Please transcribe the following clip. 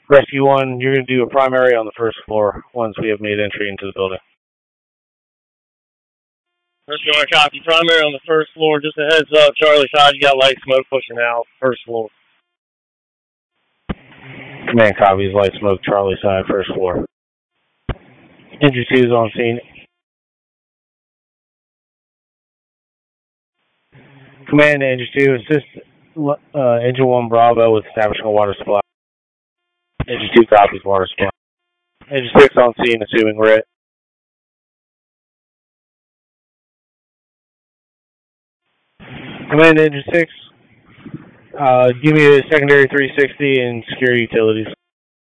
Rescue 1, you're going to do a primary on the first floor once we have made entry into the building. Rescue 1, copy. Primary on the first floor. Just a heads up, Charlie side, you got light smoke pushing out. First floor. Command copies, light smoke, Charlie side, first floor. Engine 2 is on scene. Command Engine 2, assist Engine 1 Bravo with establishing a water supply. Engine 2 copies, water supply. Engine 6 on scene, assuming RIT. Command Engine 6, give me a secondary 360 and secure utilities.